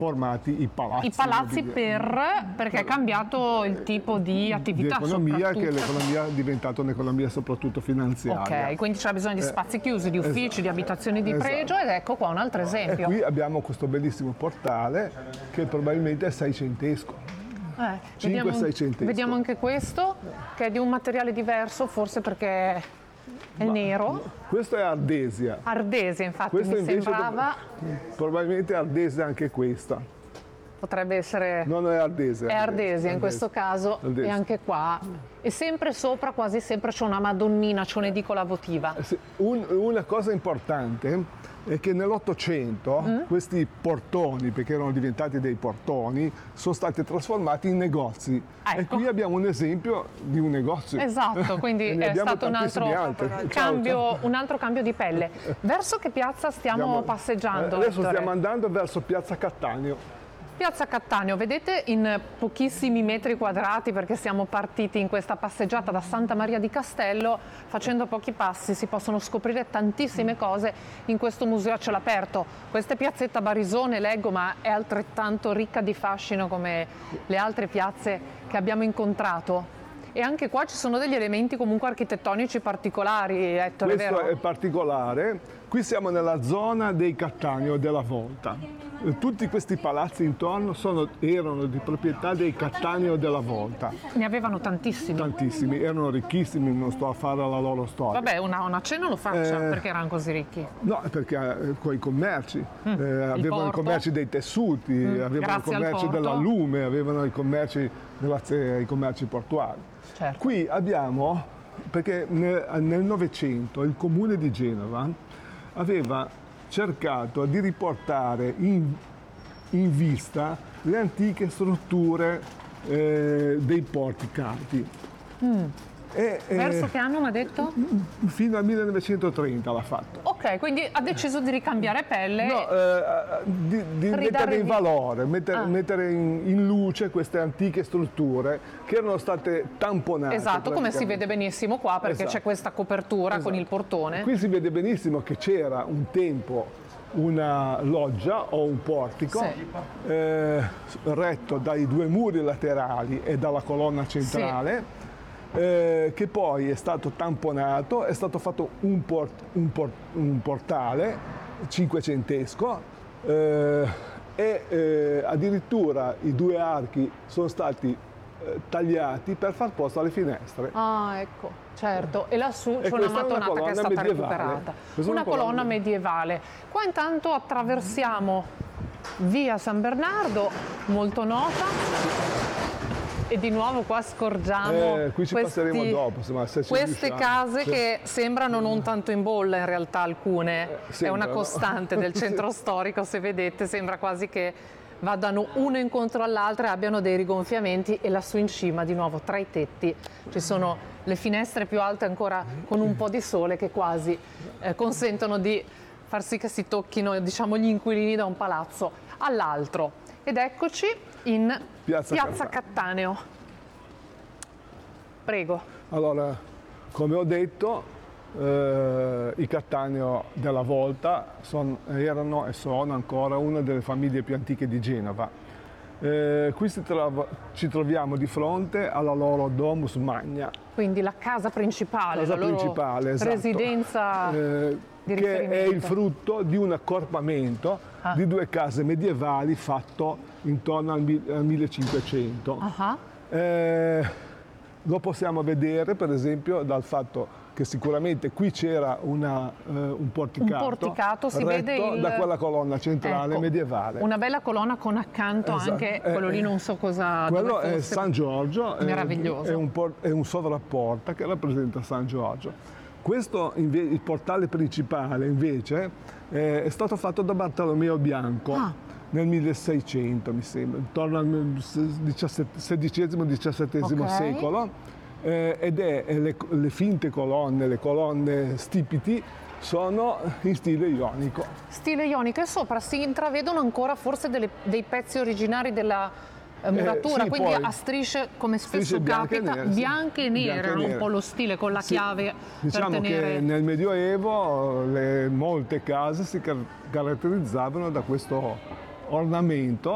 formati i palazzi. I palazzi perché è cambiato il tipo di attività, di economia, che l'economia è diventata un'economia soprattutto finanziaria. Ok, quindi c'è bisogno di spazi chiusi, di uffici, esatto, di abitazioni di pregio, ed ecco qua un altro esempio. E qui abbiamo questo bellissimo portale che probabilmente è seicentesco. 5-6 vediamo anche questo, che è di un materiale diverso, forse perché è nero. Questo è ardesia. Ardesia, infatti, questo mi sembrava. Probabilmente ardesia anche questa. Potrebbe essere. Non è ardesia. È ardesia in questo caso. Ardesia. E anche qua. E sempre sopra, quasi sempre, c'è una Madonnina, c'è un'edicola votiva. Una cosa importante è che nell'Ottocento questi portoni, perché erano diventati dei portoni, sono stati trasformati in negozi. Ecco. E qui abbiamo un esempio di un negozio. Esatto, quindi è stato un altro cambio di pelle. Verso che piazza stiamo passeggiando? Adesso stiamo andando verso Piazza Cattaneo. Piazza Cattaneo, vedete, in pochissimi metri quadrati, perché siamo partiti in questa passeggiata da Santa Maria di Castello, facendo pochi passi si possono scoprire tantissime cose in questo museo a cielo aperto. Questa è piazzetta Barisone, leggo, ma è altrettanto ricca di fascino come le altre piazze che abbiamo incontrato. E anche qua ci sono degli elementi comunque architettonici particolari, Ettore, Questo vero? è particolare. Qui siamo nella zona dei Cattaneo della Volta. Tutti questi palazzi intorno erano di proprietà dei Cattaneo della Volta. Ne avevano tantissimi. Tantissimi, erano ricchissimi, non sto a fare la loro storia. Vabbè, una cena lo faccia, perché erano così ricchi? No, perché con i commerci, avevano i commerci dei tessuti, avevano i commerci dell'allume, avevano i commerci grazie ai commerci portuali. Certo. Qui abbiamo, perché nel Novecento il comune di Genova aveva cercato di riportare in vista le antiche strutture dei porticati. Verso che anno mi ha detto? Fino al 1930 l'ha fatto. Ok, quindi ha deciso di ricambiare pelle. No, di mettere in valore, mettere in luce queste antiche strutture che erano state tamponate. Esatto, come si vede benissimo qua, perché c'è questa copertura con il portone. Qui si vede benissimo che c'era un tempo una loggia o un portico retto dai due muri laterali e dalla colonna centrale. Che poi è stato tamponato, è stato fatto un portale cinquecentesco e addirittura i due archi sono stati tagliati per far posto alle finestre. Ah, ecco, certo. E lassù c'è una mattonata che è stata recuperata. Una colonna medievale. Qua intanto attraversiamo via San Bernardo, molto nota. E di nuovo qua scorgiamo qui ci passeremo dopo, insomma, se queste case che sembrano non tanto in bolla, in realtà alcune. È una costante del centro storico, se vedete, sembra quasi che vadano uno incontro all'altra e abbiano dei rigonfiamenti, e lassù in cima di nuovo tra i tetti ci sono le finestre più alte ancora con un po' di sole che quasi consentono di far sì che si tocchino, diciamo, gli inquilini da un palazzo all'altro. Ed eccoci in Piazza Cattaneo. Prego. Allora, come ho detto, i Cattaneo della Volta erano e sono ancora una delle famiglie più antiche di Genova. Qui ci troviamo di fronte alla loro Domus Magna. Quindi la casa principale, la loro residenza di riferimento. Che è il frutto di un accorpamento di due case medievali fatto intorno al 1500. Lo possiamo vedere per esempio dal fatto che sicuramente qui c'era un porticato si vede da quella colonna centrale medievale. Una bella colonna con accanto anche quello lì, non so cosa. Quello è San Giorgio, meraviglioso. È un sovrapporta che rappresenta San Giorgio. Questo, il portale principale, invece, è stato fatto da Bartolomeo Bianco nel 1600, mi sembra, intorno al XVI-XVII secolo, ed è le finte colonne, le colonne stipiti, sono in stile ionico. Stile ionico, e sopra si intravedono ancora forse dei pezzi originari della muratura, quindi poi, a strisce, come spesso capita, bianche e nere, un po' lo stile con la chiave. Diciamo per tenere. Che nel Medioevo molte case si caratterizzavano da questo ornamento